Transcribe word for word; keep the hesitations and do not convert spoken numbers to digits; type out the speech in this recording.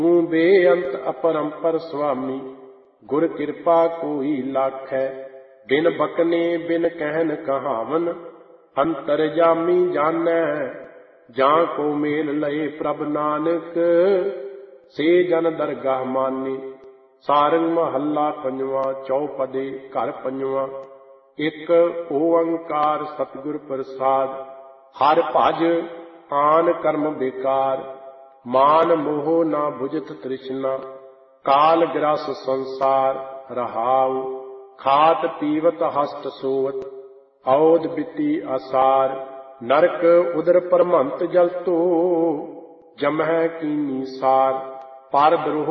ਤੂੰ ਬੇਅੰਤ ਅਪਰੰਪਰ ਸੁਆਮੀ, ਗੁਰ ਕਿਰਪਾ ਕੋਈ ਲਾਖੈ। ਬਿਨ ਬਕਨੇ ਬਿਨ ਕਹਿਨ ਕਹਾਵਨ, ਅੰਤਰਜਾਮੀ ਜਾਣੈ। ਜਾਂ ਕੋ ਮੇਲ ਲਏ ਪ੍ਰਭ ਨਾਨਕ, ਸੇ ਜਨ ਦਰਗਾਹ ਮਾਨੀ। ਸਾਰੰਗ ਮਹੱਲਾ ਪੰਜਵਾਂ। ਚੌਪਦੇ ਘਰ ਪੰਜਵਾਂ। ਇੱਕ ਓੰਕਾਰ ਸਤਿਗੁਰ ਪ੍ਰਸਾਦ। ਹਰਿ ਭਜ ਆਨ ਕਰਮ ਬੇਕਾਰ, ਮਾਨ ਮੋਹ ਨਾ ਬੁਝਤ ਤ੍ਰਿਸ਼ਨਾ। ਕਾਲ ਗ੍ਰਸ ਸੰਸਾਰ ਰਹਾਉ, ਖਾਤ ਪੀਵਤ ਹਸਤ ਸੋਵਤ। ਔਦ ਬਿਤੀ ਆਸਾਰ, ਨਰਕ ਉਦਰ ਪਰਮੰਤ ਜਲਤੋ। ਜਮਹਿ ਕੀਨੀ ਸਾਰ, ਪਰ ਦਰੋਹ